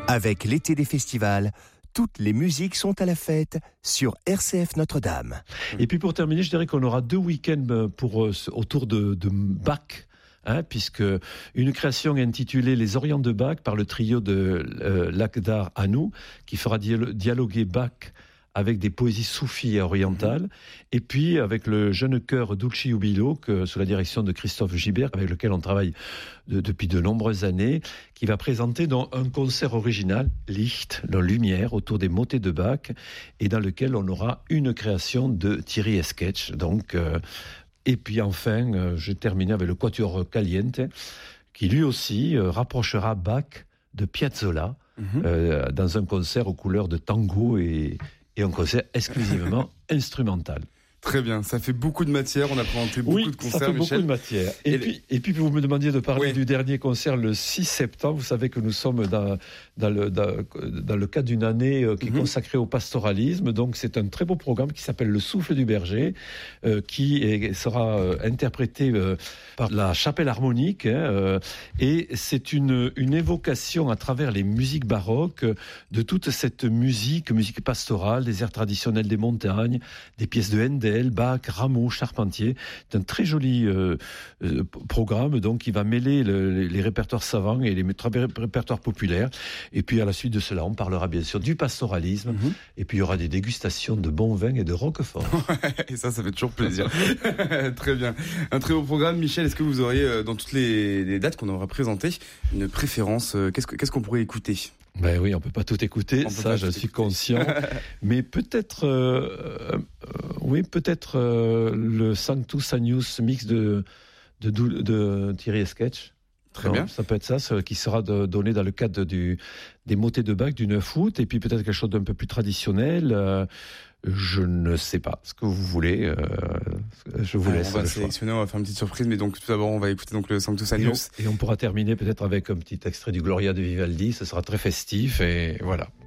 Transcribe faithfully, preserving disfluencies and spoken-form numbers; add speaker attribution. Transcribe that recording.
Speaker 1: Avec l'été des festivals, toutes les musiques sont à la fête sur R C F Notre-Dame.
Speaker 2: Et puis pour terminer, je dirais qu'on aura deux week-ends pour, autour de, de Bach. Hein, puisque une création intitulée Les Orients de Bach par le trio de euh, Lakhdar Hanou, qui fera dialoguer Bach avec des poésies soufis et orientales, mmh. et puis avec le jeune chœur Dulci Jubilo, que, sous la direction de Christophe Gibert, avec lequel on travaille de, depuis de nombreuses années, qui va présenter dans un concert original, Licht, la lumière, autour des motets de Bach, et dans lequel on aura une création de Thierry Esquetch, donc... Euh, Et puis enfin, euh, je termine avec le Quatuor Caliente, qui lui aussi euh, rapprochera Bach de Piazzolla, mm-hmm. euh, dans un concert aux couleurs de tango et, et un concert exclusivement instrumental.
Speaker 3: Très bien, ça fait beaucoup de matière, on a présenté beaucoup
Speaker 2: oui,
Speaker 3: de concerts,
Speaker 2: ça fait
Speaker 3: Michel.
Speaker 2: beaucoup de matière. Et, et, puis, et puis vous me demandiez de parler oui. du dernier concert le six septembre. Vous savez que nous sommes dans, dans, le, dans, dans le cadre d'une année euh, qui est mm-hmm. consacrée au pastoralisme. Donc c'est un très beau programme qui s'appelle Le Souffle du Berger, euh, qui est, sera euh, interprété euh, par la Chapelle Harmonique. Hein, euh, et c'est une, une évocation à travers les musiques baroques de toute cette musique, musique pastorale, des airs traditionnels des montagnes, des pièces de Handel, Bach, Rameau, Charpentier. C'est un très joli euh, euh, programme donc qui va mêler le, les, les répertoires savants et les répertoires populaires. Et puis à la suite de cela, on parlera bien sûr du pastoralisme. Mm-hmm. Et puis il y aura des dégustations de bons vins et de roquefort.
Speaker 3: Et ça, ça fait toujours plaisir. Très bien. Un très beau programme. Michel, est-ce que vous auriez, dans toutes les, les dates qu'on aura présentées, une préférence? Qu'est-ce, que, qu'est-ce qu'on pourrait écouter?
Speaker 2: Ben oui, on peut pas tout écouter, ça je suis écouter. conscient. Mais peut-être, euh, euh, oui, peut-être euh, le Sanctus Agnus mix de de, de, de Thierry Esquetch.
Speaker 3: Très non, bien.
Speaker 2: Ça peut être ça, ce qui sera de, donné dans le cadre du des motets de Bach du neuf août, et puis peut-être quelque chose d'un peu plus traditionnel. Euh, je ne sais pas ce que vous voulez. Euh, je vous
Speaker 3: ah,
Speaker 2: laisse.
Speaker 3: On va sélectionner, on va faire une petite surprise, mais donc tout d'abord on va écouter donc le Sanctus Agnus.
Speaker 2: Et on, et on pourra terminer peut-être avec un petit extrait du Gloria de Vivaldi. Ce sera très festif et voilà.